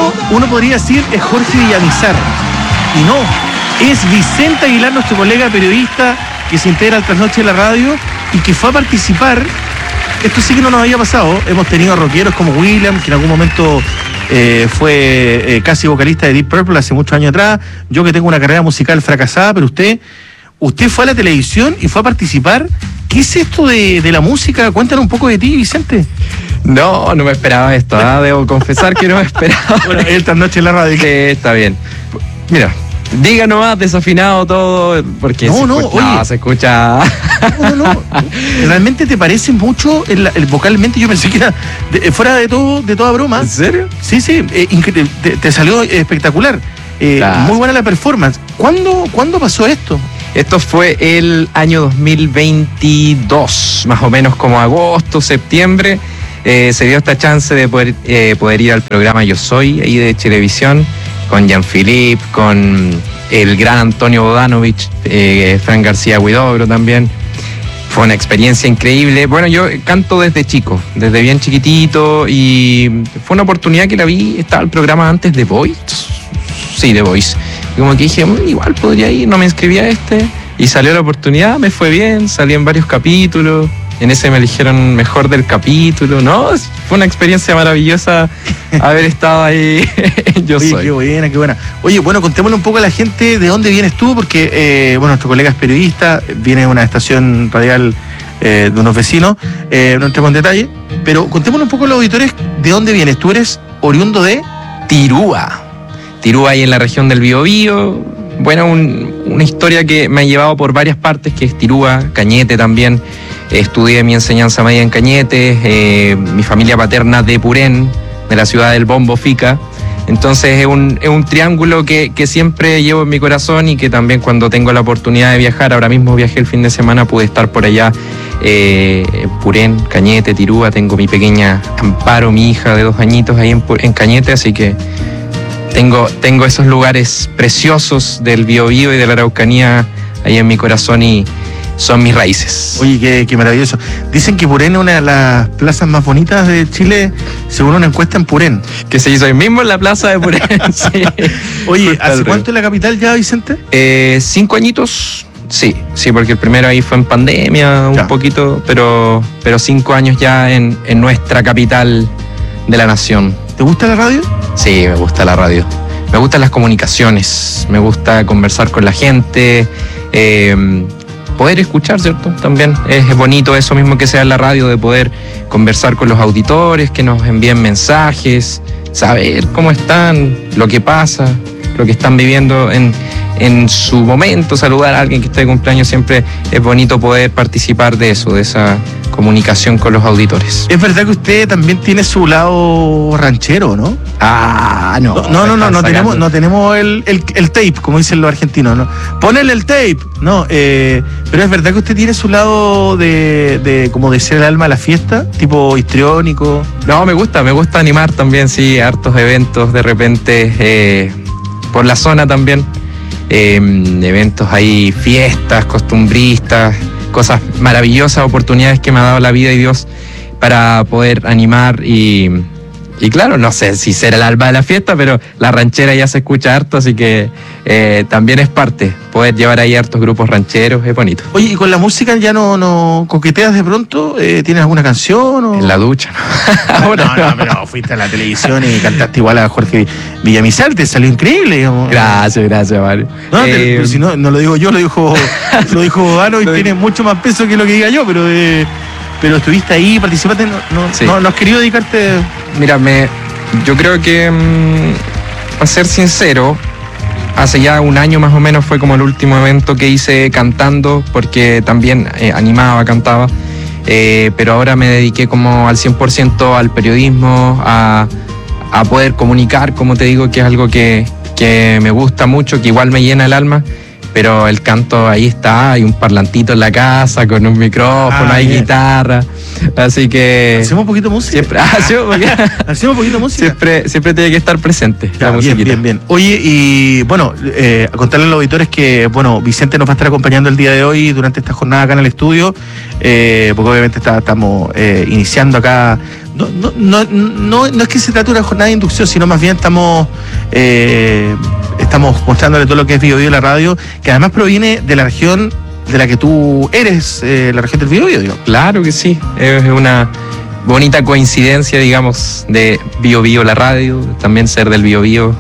uno podría decir es Jorge Villamizar. Y no, es Vicente Aguilar, nuestro colega periodista que se integra al Trasnoche de la radio y que fue a participar. Esto sí que no nos había pasado. Hemos tenido rockeros como William, que en algún momento fue casi vocalista de Deep Purple hace muchos años atrás. Yo que tengo una carrera musical fracasada, pero usted fue a la televisión y fue a participar. ¿Qué es esto de la música? Cuéntanos un poco de ti, Vicente. No me esperaba esto, debo confesar que no me esperaba. Bueno, esta noche en la radio. Sí, está bien. Mira, diga nomás, desafinado todo, porque se escucha. No. ¿Realmente te parece mucho vocalmente? Yo pensé que era fuera de toda broma. ¿En serio? Sí, te salió espectacular. Muy buena la performance. ¿Cuándo pasó esto? Esto fue el año 2022, más o menos como agosto, septiembre. Se dio esta chance de poder ir al programa Yo Soy, ahí de Chilevisión, con Jean-Philippe, con el gran Antonio Bodanovich, Fran García Huidobro también. Fue una experiencia increíble. Bueno, yo canto desde chico, desde bien chiquitito, y fue una oportunidad que la vi. Estaba el programa antes de Voice. Sí, de Voice. Y como que dije, igual podría ir, no me inscribí a y salió la oportunidad, me fue bien, salí en varios capítulos. En ese me eligieron mejor del capítulo. No, fue una experiencia maravillosa haber estado ahí. Yo Oye, soy. Qué buena. Oye, bueno, contémosle un poco a la gente de dónde vienes tú, porque, nuestro colega es periodista, viene de una estación radial de unos vecinos, no entremos en detalle, pero contémosle un poco a los auditores de dónde vienes. Tú eres oriundo de Tirúa, ahí en la región del Biobío. Bueno, una historia que me ha llevado por varias partes, que es Tirúa, Cañete también. Estudié mi enseñanza media en Cañete, mi familia paterna de Purén, de la ciudad del Bombo Fica. Entonces es un triángulo que siempre llevo en mi corazón, y que también cuando tengo la oportunidad de viajar, ahora mismo viajé el fin de semana, pude estar por allá, Purén, Cañete, Tirúa. Tengo mi pequeña Amparo, mi hija de 2 añitos ahí en Cañete, así que tengo esos lugares preciosos del Biobío y de la Araucanía ahí en mi corazón, y son mis raíces. Oye, qué maravilloso. Dicen que Purén es una de las plazas más bonitas de Chile, según una encuesta en Purén. Que se hizo ahí mismo en la plaza de Purén. Sí. Oye, ¿hace cuánto en la capital ya, Vicente? 5 añitos. Sí, porque el primero ahí fue en pandemia, un poquito, pero 5 años ya en nuestra capital de la nación. ¿Te gusta la radio? Sí, me gusta la radio. Me gustan las comunicaciones, me gusta conversar con la gente, poder escuchar, ¿cierto? También es bonito eso mismo que sea en la radio, de poder conversar con los auditores, que nos envíen mensajes, saber cómo están, lo que pasa, lo que están viviendo en su momento, saludar a alguien que está de cumpleaños. Siempre es bonito poder participar de eso, de esa comunicación con los auditores. Es verdad que usted también tiene su lado ranchero, ¿no? No tenemos el tape, como dicen los argentinos, ¿no? Ponele el tape, no, pero es verdad que usted tiene su lado de como de ser el alma de la fiesta, tipo histriónico. No, me gusta animar también, sí, hartos eventos de repente, por la zona también, eventos ahí, fiestas costumbristas, cosas maravillosas, oportunidades que me ha dado la vida y Dios para poder animar y claro, no sé si será el alma de la fiesta, pero la ranchera ya se escucha harto, así que también es parte, poder llevar ahí hartos grupos rancheros, es bonito. Oye, ¿y con la música ya no coqueteas de pronto? ¿Tienes alguna canción? O? En la ducha, ¿no? No, fuiste a la televisión y cantaste igual a Jorge Villamizar, te salió increíble, digamos. Gracias, Mario. No, pero si no lo digo yo, lo dijo Bogano y tiene mucho más peso que lo que diga yo, pero estuviste ahí, participaste, no has querido dedicarte. Mira, yo creo que, para ser sincero, hace ya 1 año más o menos fue como el último evento que hice cantando, porque también animaba, cantaba, pero ahora me dediqué como al 100% al periodismo, a poder comunicar, como te digo, que es algo que me gusta mucho, que igual me llena el alma, pero el canto ahí está, hay un parlantito en la casa con un micrófono, hay guitarra, así que... ¿Hacemos un poquito de música? Siempre, ¿Hacemos un poquito de música? Siempre tiene que estar presente la musiquita. Bien. Oye, y bueno, a contarle a los auditores que, bueno, Vicente nos va a estar acompañando el día de hoy durante esta jornada acá en el estudio, porque obviamente estamos iniciando acá. No es que se trate de una jornada de inducción, sino más bien estamos mostrándole todo lo que es Bio Bio, la radio, que además proviene de la región de la que tú eres, la región del Bio Bio, digo. Claro que sí, es una bonita coincidencia, digamos, de Bio Bio, la radio, también ser del Bio Bio.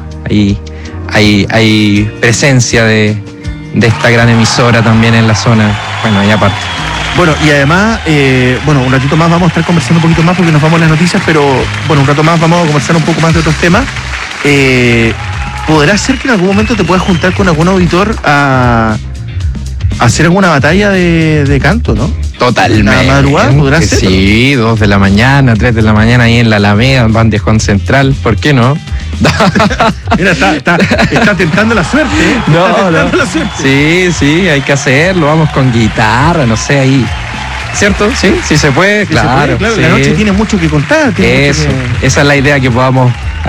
Hay presencia de esta gran emisora también en la zona, bueno, ahí aparte. Bueno, y además, un ratito más vamos a estar conversando un poquito más porque nos vamos a las noticias, pero bueno, un rato más vamos a conversar un poco más de otros temas. ¿Podrá ser que en algún momento te puedas juntar con algún auditor a hacer alguna batalla de canto, no? Totalmente. ¿La madrugada podrá ser? Sí, 2 de la mañana, 3 de la mañana ahí en la Alameda, en Bandejón Central, ¿por qué no? Mira, está tentando la suerte, ¿eh? La suerte. Sí, hay que hacerlo, vamos con guitarra, no sé, ahí. ¿Cierto? Sí se puede, claro. Sí. La noche tiene mucho que contar. Esa es la idea, que podamos